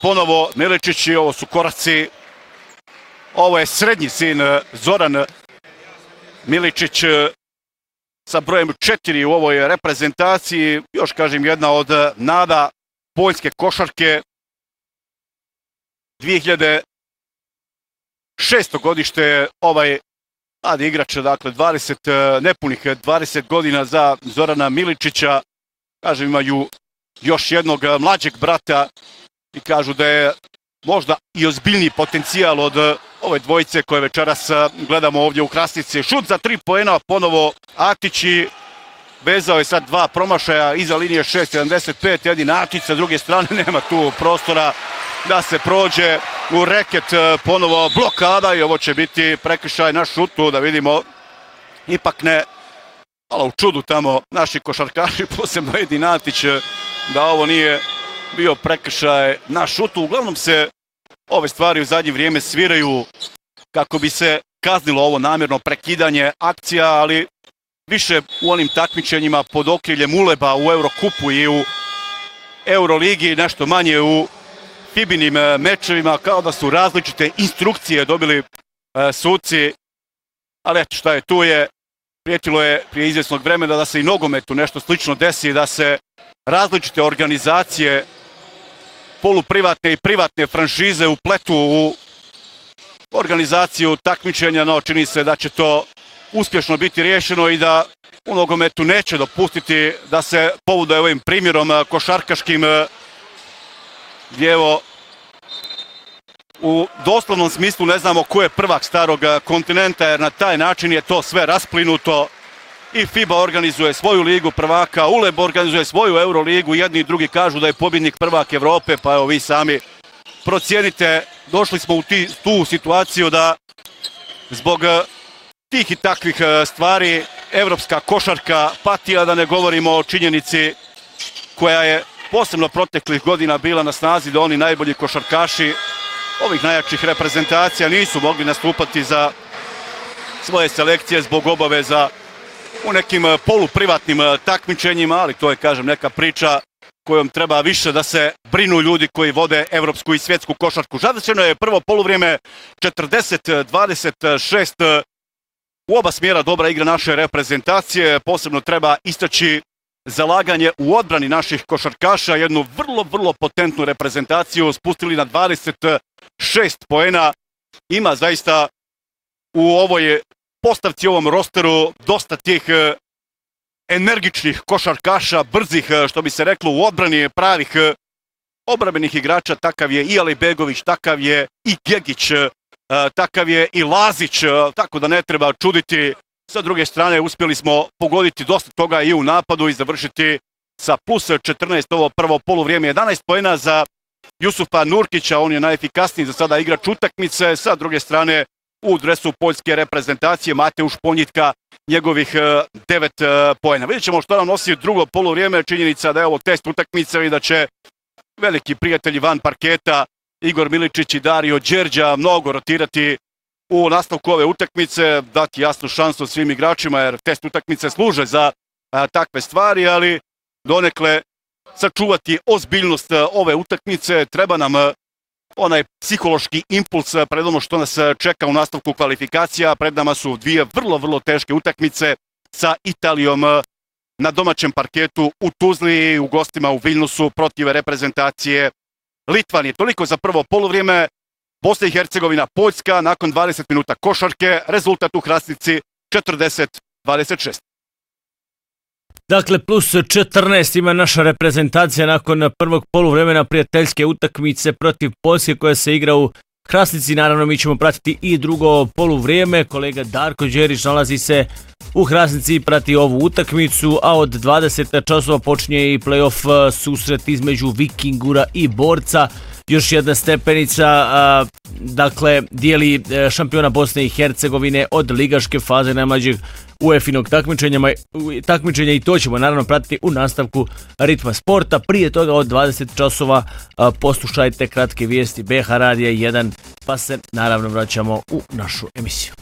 ponovo Miličić i ovo su koraci. Ovo je srednji sin Zoran Miličić sa brojem 4 u ovoj reprezentaciji. Još kažem, jedna od nada poljske košarke. 2006. godište ovaj mladi igrač, dakle nepunih 20 godina za Zorana Miličića. Kažem, imaju još jednog mlađeg brata i kažu da je možda i ozbiljniji potencijal od ove dvojice koje večeras gledamo ovdje u Hrastnici. Šut za 3 poena, ponovo Atić i vezao je sad 2 promašaja iza linije 6.75, jedin Atić, sa druge strane nema tu prostora da se prođe u reket, ponovo blokada i ovo će biti prekršaj na šutu, da vidimo, ipak ne, malo u čudu tamo naši košarkaši, posebno jedin Atić, da ovo nije bio prekršaj na šutu. Uglavnom se ove stvari u zadnje vrijeme sviraju kako bi se kaznilo ovo namjerno prekidanje akcija, ali više u onim takmičenjima pod okriljem Uleba u Eurokupu i u Euroligi, nešto manje u Fibinim mečevima, kao da su različite instrukcije dobili suci, ali eto šta je tu je. Prijetilo je prije izvjesnog vremena da se i nogometu nešto slično desi, da se različite organizacije, poluprivatne i privatne franšize upletu u organizaciju takmičenja, no čini se da će to uspješno biti riješeno i da u nogometu neće dopustiti da se povude ovim primjerom košarkaškim, gdje evo u doslovnom smislu ne znamo ko je prvak starog kontinenta, jer na taj način je to sve rasplinuto. I FIBA organizuje svoju ligu prvaka, ULEB organizuje svoju Euroligu, jedni i drugi kažu da je pobjednik prvak Evrope, pa evo vi sami procijenite. Došli smo u tu situaciju da zbog tih i takvih stvari evropska košarka pati, a da ne govorimo o činjenici koja je posebno proteklih godina bila na snazi, da oni najbolji košarkaši ovih najjačih reprezentacija nisu mogli nastupati za svoje selekcije zbog obaveza u nekim poluprivatnim takmičenjima, ali to je, kažem, neka priča kojom treba više da se brinu ljudi koji vode evropsku i svjetsku košarku. Završeno je prvo poluvrijeme 40-26. U oba smjera dobra igra naše reprezentacije. Posebno treba istaći zalaganje u odbrani naših košarkaša, jednu vrlo potentnu reprezentaciju spustili na 26 poena. Ima zaista u ovoj postavci, ovom rosteru, dosta tih energičnih košarkaša, brzih, što bi se reklo, u odbrani pravih obrambenih igrača. Takav je i Alejbegović, takav je i Gegić, takav je i Lazić, tako da ne treba čuditi. Sa druge strane, uspjeli smo pogoditi dosta toga i u napadu i završiti sa plus 14 ovo prvo poluvrijeme. 11 poena za Jusufa Nurkića, on je najefikasniji za sada igrač utakmice. Sa druge strane, u dresu poljske reprezentacije Mateuš Ponjitka, njegovih 9 poena. Vidjet ćemo što nam nosi drugo poluvrijeme. Činjenica da je ovo test utakmice i da će veliki prijatelji van parketa Igor Miličić i Dario Đerđa mnogo rotirati u nastavku ove utakmice, dati jasnu šansu svim igračima, jer test utakmice služe za takve stvari, ali donekle sačuvati ozbiljnost ove utakmice. Treba nam onaj psihološki impuls pred ono što nas čeka u nastavku kvalifikacija. Pred nama su dvije vrlo teške utakmice sa Italijom na domaćem parketu u Tuzli, u gostima u Viljnusu protiv reprezentacije Litvanije. Toliko za prvo poluvrijeme. Bosna i Hercegovina, Poljska, nakon 20 minuta košarke, rezultat u Hrastnici 40-26. Dakle, plus 14 ima naša reprezentacija nakon prvog poluvremena prijateljske utakmice protiv Poljske koja se igra u Hrastnici. Naravno, mi ćemo pratiti i drugo poluvrijeme. Kolega Darko Đerić nalazi se u Hrastnici i prati ovu utakmicu, a od 20 časova počinje i play-off susret između Vikingura i Borca. Još jedna stepenica, dakle, dijeli šampiona Bosne i Hercegovine od ligaške faze najmlađeg UEFA-inog takmičenja i to ćemo naravno pratiti u nastavku Ritma sporta. Prije toga od 20 časova poslušajte kratke vijesti BH Radija 1, pa se naravno vraćamo u našu emisiju.